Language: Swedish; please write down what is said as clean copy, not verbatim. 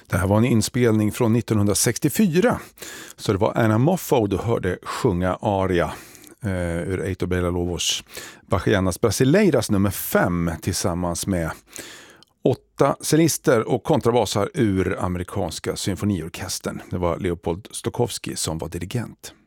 Det här var en inspelning från 1964. Så det var Anna Moffo du hörde sjunga aria ur Heitor Villa-Lobos Bachianas Brasileiras nummer 5 tillsammans med 8 cellister och kontrabasar ur amerikanska symfoniorkestern. Det var Leopold Stokowski som var dirigent.